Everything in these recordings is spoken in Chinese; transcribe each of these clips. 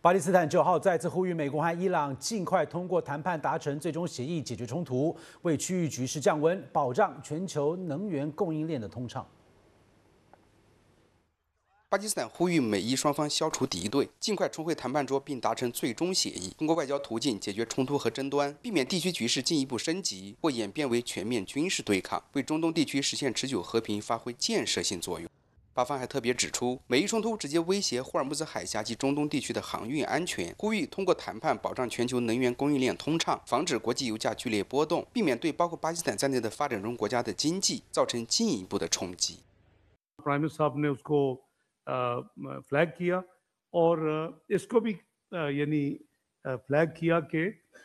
巴基斯坦9号再次呼吁美国和伊朗尽快通过谈判达成最终协议，解决冲突，为区域局势降温，保障全球能源供应链的通畅。 巴基斯坦呼吁美伊双方消除敌对，尽快重回谈判桌，并达成最终协议，通过外交途径解决冲突和争端，避免地区局势进一步升级或演变为全面军事对抗，为中东地区实现持久和平发挥建设性作用。巴方还特别指出，美伊冲突直接威胁霍尔木兹海峡及中东地区的航运安全，呼吁通过谈判保障全球能源供应链通畅，防止国际油价剧烈波动，避免对包括巴基斯坦在内的发展中国家的经济造成进一步的冲击。 prime minister साहब ने उसको फ्लैग किया और इसको भी यानी फ्लैग किया कि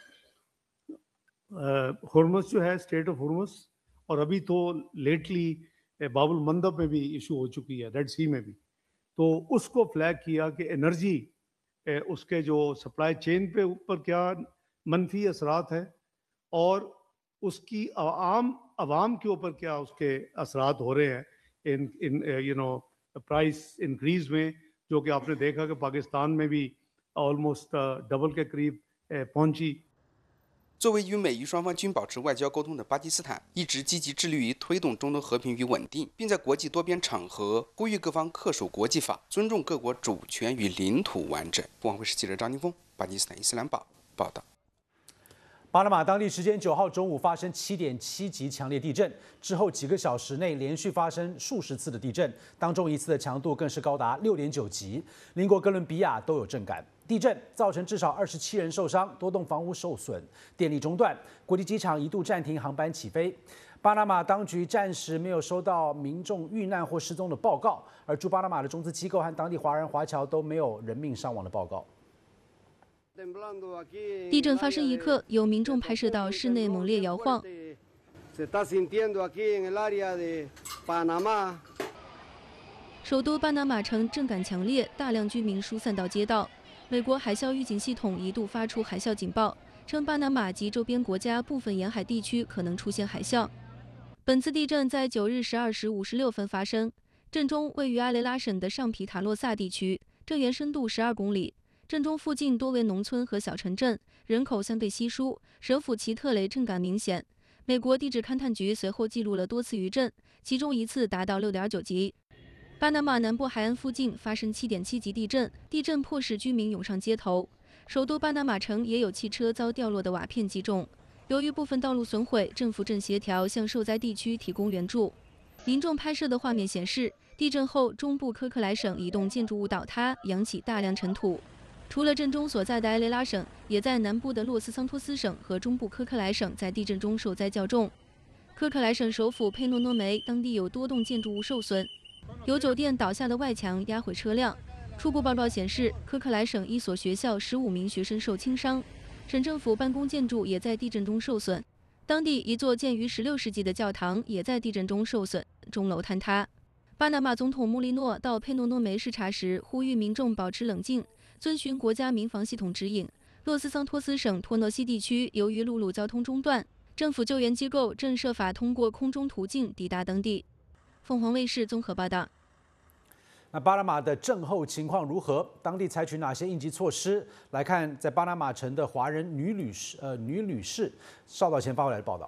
हुर्मुस जो है स्टेट ऑफ हुर्मुस और अभी तो लेटली बाबुल मंदब में भी इशू हो चुकी है रेड सी में भी, तो उसको फ्लैग किया कि एनर्जी उसके जो सप्लाई चेन पे ऊपर क्या मनफी असरात है और उसकी आवाम के ऊपर क्या उसके असरात हो रहे हैं इन प्राइस इंक्रीज में, जो कि आपने देखा कि पाकिस्तान में भी ऑलमोस्ट डबल के करीब पहुंची। 作为与美伊双方均保持外交沟通的巴基斯坦，一直积极致力于推动中东和平与稳定，并在国际多边场合呼吁各方恪守国际法，尊重各国主权与领土完整。凤凰卫视记者张金峰，巴基斯坦伊斯兰堡报道。 巴拿马当地时间9号中午发生7.7级强烈地震，之后几个小时内连续发生数十次的地震，当中一次的强度更是高达6.9级，邻国哥伦比亚都有震感。地震造成至少27人受伤，多栋房屋受损，电力中断，国际机场一度暂停航班起飞。巴拿马当局暂时没有收到民众遇难或失踪的报告，而驻巴拿马的中资机构和当地华人华侨都没有人命伤亡的报告。 地震发生一刻，有民众拍摄到室内猛烈摇晃。首都巴拿马城震感强烈，大量居民疏散到街道。美国海啸预警系统一度发出海啸警报，称巴拿马及周边国家部分沿海地区可能出现海啸。本次地震在9日12时56分发生，震中位于阿雷拉省的上皮塔洛萨地区，震源深度12公里。震中附近多为农村和小城镇，人口相对稀疏，省府奇特雷震感明显。美国地质勘探局随后记录了多次余震，其中一次达到6.9级。巴拿马南部海岸附近发生7.7级地震，地震迫使居民涌上街头。首都巴拿马城也有汽车遭掉落的瓦片击中。由于部分道路损毁，政府正协调向受灾地区提供援助。民众拍摄的画面显示，地震后中部科克莱省一栋建筑物倒塌，扬起大量尘土。除了震中所在的埃雷拉省，也在南部的洛斯桑托斯省和中部科克莱省在地震中受灾较重。科克莱省首府佩诺诺梅当地有多栋建筑物受损，有酒店倒下的外墙压毁车辆。初步报告显示，科克莱省一所学校15名学生受轻伤，省政府办公建筑也在地震中受损。当地一座建于16世纪的教堂也在地震中受损，钟楼坍塌。巴拿马总统穆利诺到佩诺诺梅视察时，呼吁民众保持冷静，遵循国家民防系统指引。洛斯桑托斯省托诺西地区由于陆路交通中断，政府救援机构正设法通过空中途径抵达当地。凤凰卫视综合报道。 那巴拿马的震后情况如何？当地采取哪些应急措施？来看在巴拿马城的华人女旅士邵道贤发回来的报道。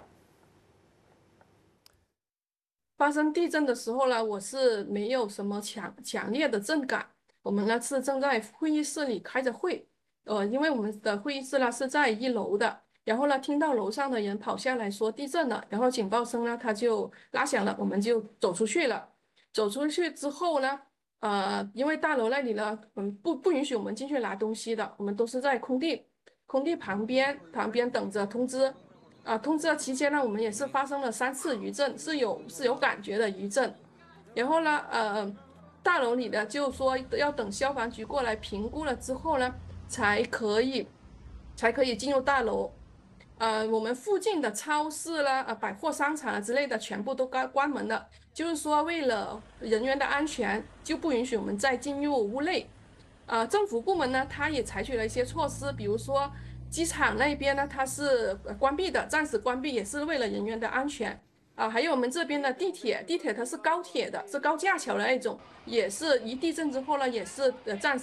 发生地震的时候呢，我是没有什么强烈的震感。我们呢是正在会议室里开着会，因为我们的会议室呢是在1楼的，然后呢听到楼上的人跑下来说地震了，然后警报声呢它就拉响了，我们就走出去了。走出去之后呢，因为大楼那里呢，不允许我们进去拿东西的，我们都是在空地旁边等着通知。通知的期间呢，我们也是发生了3次余震，是有感觉的余震。然后呢，大楼里的就说要等消防局过来评估了之后呢，才可以进入大楼。我们附近的超市啦、百货商场之类的全部都关门了，就是说为了人员的安全，就不允许我们再进入屋内。政府部门呢，它也采取了一些措施，比如说机场那边呢，它是关闭的，暂时关闭，也是为了人员的安全。还有我们这边的地铁它是高铁的，是高架桥的那种，也是一地震之后呢，也是暂时